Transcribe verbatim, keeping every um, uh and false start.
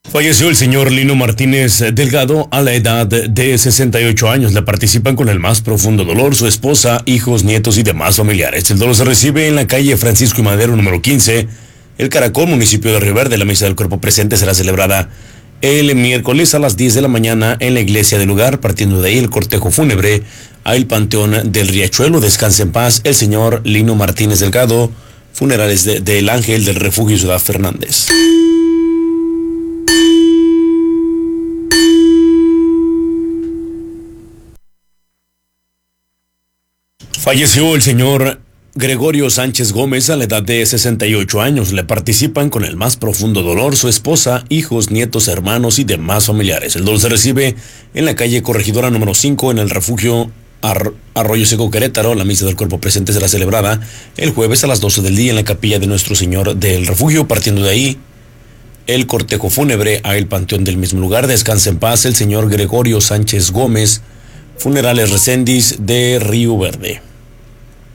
Falleció el señor Lino Martínez Delgado a la edad de sesenta y ocho años. Le participan con el más profundo dolor su esposa, hijos, nietos y demás familiares. El dolor se recibe en la calle Francisco y Madero número quince, El Caracol, municipio de Río Verde. La misa del cuerpo presente será celebrada el miércoles a las diez de la mañana en la iglesia del lugar. Partiendo de ahí el cortejo fúnebre al Panteón del Riachuelo. Descanse en paz el señor Lino Martínez Delgado. Funerales de, del Ángel del Refugio Ciudad Fernández. Falleció el señor Gregorio Sánchez Gómez a la edad de sesenta y ocho años. Le participan con el más profundo dolor su esposa, hijos, nietos, hermanos y demás familiares. El dolor se recibe en la calle Corregidora número cinco en el refugio Ar- Arroyo Seco, Querétaro. La misa del cuerpo presente será celebrada el jueves a las doce del día en la capilla de Nuestro Señor del Refugio. Partiendo de ahí el cortejo fúnebre a el panteón del mismo lugar. Descanse en paz el señor Gregorio Sánchez Gómez. Funerales Recendis de Río Verde.